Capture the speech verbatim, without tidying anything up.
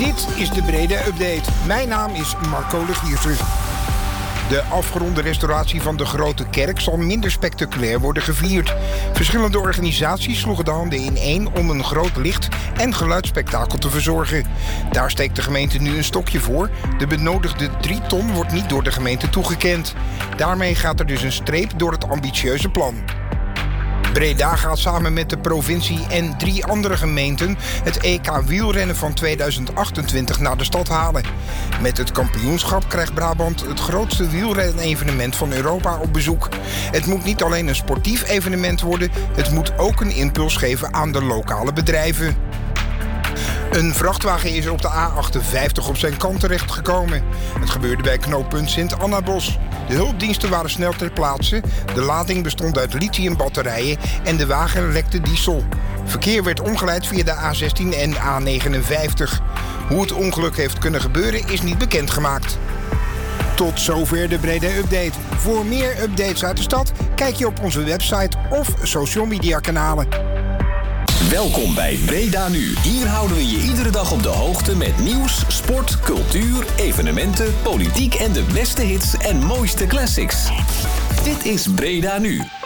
Dit is de Breda Update. Mijn naam is Marco de Giersen. De afgeronde restauratie van de Grote Kerk zal minder spectaculair worden gevierd. Verschillende organisaties sloegen de handen ineen om een groot licht- en geluidsspektakel te verzorgen. Daar steekt de gemeente nu een stokje voor. De benodigde drie ton wordt niet door de gemeente toegekend. Daarmee gaat er dus een streep door het ambitieuze plan. Breda gaat samen met de provincie en drie andere gemeenten het E K wielrennen van tweeduizend achtentwintig naar de stad halen. Met het kampioenschap krijgt Brabant het grootste wielrenevenement van Europa op bezoek. Het moet niet alleen een sportief evenement worden, het moet ook een impuls geven aan de lokale bedrijven. Een vrachtwagen is op de A achtenvijftig op zijn kant terechtgekomen. Het gebeurde bij knooppunt Sint-Annabos. De hulpdiensten waren snel ter plaatse. De lading bestond uit lithiumbatterijen en de wagen lekte diesel. Verkeer werd omgeleid via de A zestien en A negenenvijftig. Hoe het ongeluk heeft kunnen gebeuren is niet bekendgemaakt. Tot zover de Breda Update. Voor meer updates uit de stad kijk je op onze website of social media kanalen. Welkom bij Breda Nu. Hier houden we je iedere dag op de hoogte met nieuws, sport, cultuur, evenementen, politiek en de beste hits en mooiste classics. Dit is Breda Nu.